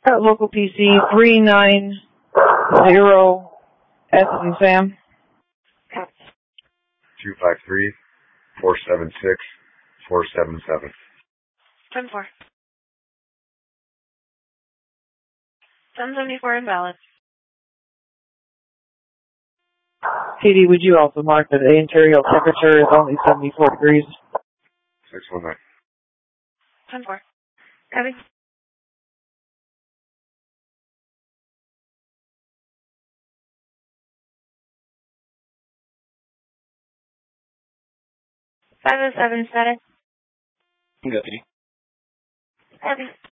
At local PC 390 S and Sam. 253-476-477. 10-4. 1074 invalid. PD, would you also mark that the interior temperature is only 74 degrees? 619. 10-4. Copy. Five oh seven status. Deputy. Copy.